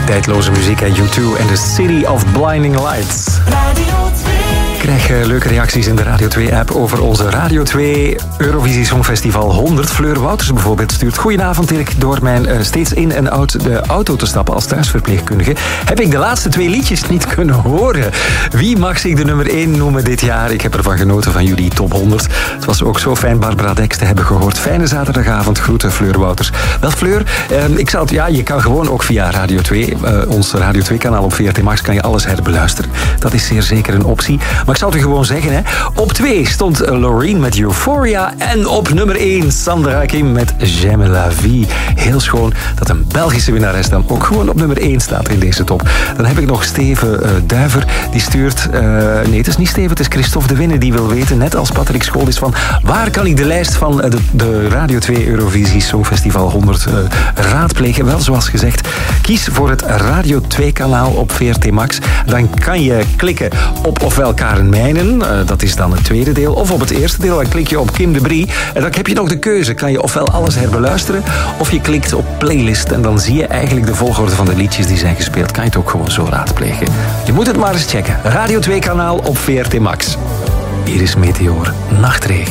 Tijdloze muziek en U2 en The City of Blinding Lights. Radio 2. Ik krijg leuke reacties in de Radio 2-app over onze Radio 2 Eurovisie Songfestival 100. Fleur Wouters bijvoorbeeld stuurt: goedenavond Dirk. Door mijn steeds in en uit de auto te stappen als thuisverpleegkundige heb ik de laatste 2 liedjes niet kunnen horen. Wie mag zich de nummer 1 noemen dit jaar? Ik heb ervan genoten van jullie top 100. Het was ook zo fijn Barbara Dex te hebben gehoord. Fijne zaterdagavond. Groeten Fleur Wouters. Wel Fleur, je kan gewoon ook via Radio 2, ons Radio 2 kanaal op VRT Max, kan je alles herbeluisteren. Dat is zeer zeker een optie. Maar ik zal het u gewoon zeggen, hè. Op 2 stond Loreen met Euphoria en op nummer 1 Sandra Kim met J'aime la vie. Heel schoon dat een Belgische winnares dan ook gewoon op nummer 1 staat in deze top. Dan heb ik nog Steven Duiver, die stuurt... nee, het is niet Steven, het is Christophe de Winne, die wil weten, net als Patrick Schoolis, van waar kan ik de lijst van de Radio 2 Eurovisie Songfestival 100 raadplegen? Wel, zoals gezegd, kies voor het Radio 2 kanaal op VRT Max. Dan kan je klikken op ofwel Karen Meijnen, dat is dan het tweede deel, of op het eerste deel, dan klik je op Kim de Brie. En dan heb je nog de keuze, kan je ofwel alles herbeluisteren, of je klikt op playlist en dan zie je eigenlijk de volgorde van de liedjes die zijn gespeeld. Kan je het ook gewoon zo raadplegen. Je moet het maar eens checken. Radio 2 kanaal op VRT Max. Hier is Meteor Nachtregen.